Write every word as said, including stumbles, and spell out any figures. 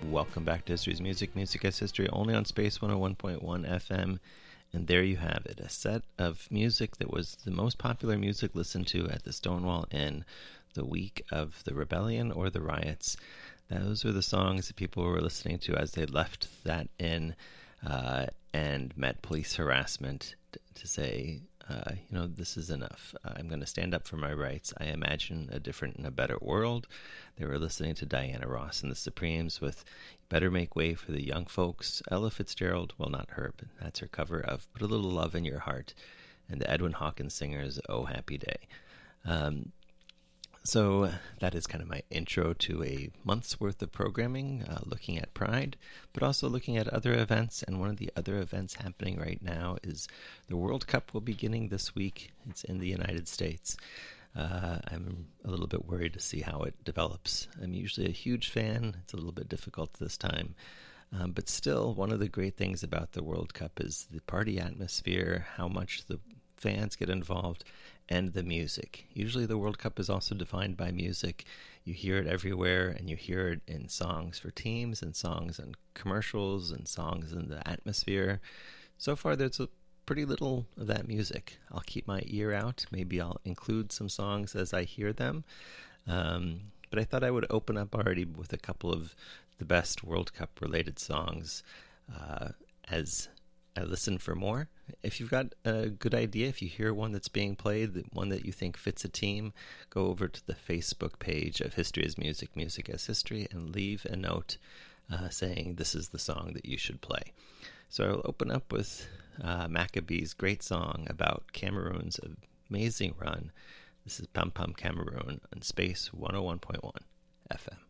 Welcome back to History's Music, Music as History, only on Space one oh one point one F M. And there you have it, a set of music that was the most popular music listened to at the Stonewall Inn the week of the rebellion or the riots. Those were the songs that people were listening to as they left that inn uh, and met police harassment t- to say, uh, you know, this is enough. I'm going to stand up for my rights. I imagine a different and a better world. They were listening to Diana Ross and the Supremes with Better Make Way for the Young Folks. Ella Fitzgerald, well, not her, but that's her cover of Put a Little Love in Your Heart. And the Edwin Hawkins singers, Oh Happy Day. Um, so that is kind of my intro to a month's worth of programming, uh, looking at Pride, but also looking at other events. And one of the other events happening right now is the World Cup will be beginning this week. It's in the United States. Uh, I'm a little bit worried to see how it develops. I'm usually a huge fan. It's a little bit difficult this time. Um, but still, one of the great things about the World Cup is the party atmosphere, how much the fans get involved, and the music. Usually the World Cup is also defined by music. You hear it everywhere, and you hear it in songs for teams, and songs and commercials, and songs in the atmosphere. So far, there's a pretty little of that music. I'll keep my ear out. Maybe I'll include some songs as I hear them. Um, but I thought I would open up already with a couple of the best World Cup related songs uh, as I listen for more. If you've got a good idea, if you hear one that's being played, one that you think fits a team, go over to the Facebook page of History is Music, Music as History, and leave a note uh, saying this is the song that you should play. So I'll open up with uh, Maccabee's great song about Cameroon's amazing run. This is Pam Pam Cameroon on Space one oh one point one F M.